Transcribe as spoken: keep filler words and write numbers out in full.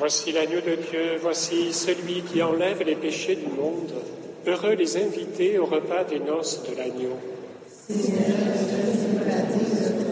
Voici l'agneau de Dieu, voici celui qui enlève les péchés du monde. Heureux les invités au repas des noces de l'agneau. Seigneur, je ne suis pas digne de